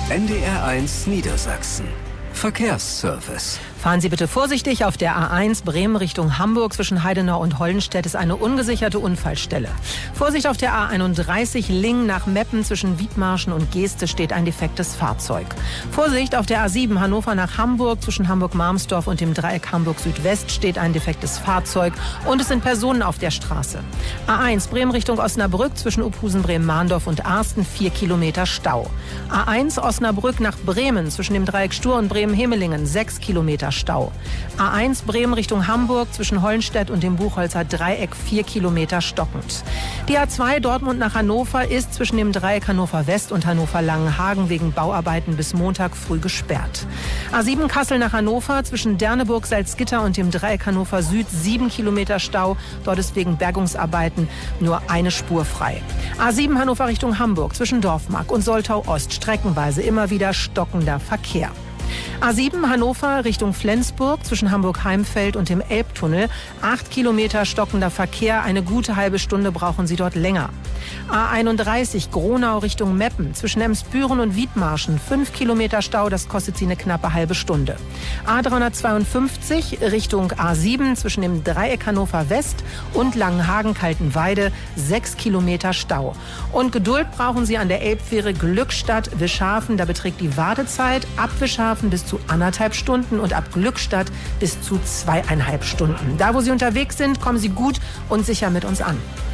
NDR1 Niedersachsen. Verkehrsservice. Fahren Sie bitte vorsichtig. Auf der A1 Bremen Richtung Hamburg zwischen Heidenau und Hollenstedt ist eine ungesicherte Unfallstelle. Vorsicht auf der A31 Lingen nach Meppen zwischen Wiedmarschen und Geeste steht ein defektes Fahrzeug. Vorsicht auf der A7 Hannover nach Hamburg zwischen Hamburg-Marmsdorf und dem Dreieck Hamburg Südwest steht ein defektes Fahrzeug und es sind Personen auf der Straße. A1 Bremen Richtung Osnabrück zwischen Uphusen, Bremen-Mahndorf und Arsten 4 Kilometer Stau. A1 Osnabrück nach Bremen zwischen dem Dreieck Stur und Bremen-Hemelingen 6 Kilometer Stau. A1 Bremen Richtung Hamburg zwischen Hollenstedt und dem Buchholzer Dreieck 4 Kilometer stockend. Die A2 Dortmund nach Hannover ist zwischen dem Dreieck Hannover West und Hannover Langenhagen wegen Bauarbeiten bis Montag früh gesperrt. A7 Kassel nach Hannover zwischen Derneburg, Salzgitter und dem Dreieck Hannover Süd 7 Kilometer Stau. Dort ist wegen Bergungsarbeiten nur eine Spur frei. A7 Hannover Richtung Hamburg zwischen Dorfmark und Soltau Ost streckenweise immer wieder stockender Verkehr. A7 Hannover Richtung Flensburg zwischen Hamburg-Heimfeld und dem Elbtunnel 8 Kilometer stockender Verkehr. Eine gute halbe Stunde brauchen Sie dort länger. A31 Gronau Richtung Meppen zwischen Emsbüren und Wiedmarschen 5 Kilometer Stau. Das kostet Sie eine knappe halbe Stunde. A352 Richtung A7 zwischen dem Dreieck Hannover West und Langenhagen-Kaltenweide 6 Kilometer Stau. Und Geduld brauchen Sie an der Elbfähre Glückstadt-Wischhafen. Da beträgt die Wartezeit ab Wischhafen bis zu 1,5 Stunden und ab Glückstadt bis zu 2,5 Stunden. Da, wo Sie unterwegs sind, kommen Sie gut und sicher mit uns an.